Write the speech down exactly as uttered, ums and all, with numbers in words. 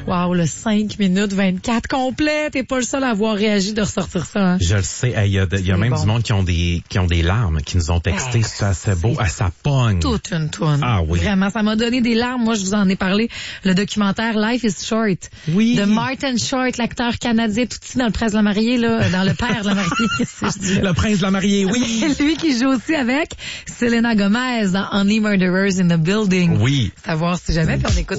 Wow, le cinq minutes vingt-quatre complet. T'es pas le seul à avoir réagi de ressortir ça, hein? Je le sais. Il hey, y a, y a même bon. du monde qui ont des qui ont des larmes, qui nous ont texté. C'est assez beau. À sa pogne. Toute une toune. Ah oui. Vraiment, ça m'a donné des larmes. Moi, je vous en ai parlé. Le documentaire Life is Short. Oui. De Martin Short, l'acteur canadien, tout petit dans Le Prince de la mariée, là, dans Le Père de la mariée. Le Prince de la mariée, oui. C'est lui qui joue aussi avec Selena Gomez dans Only Murderers in the Building. Oui. Savoir si jamais, puis on écoute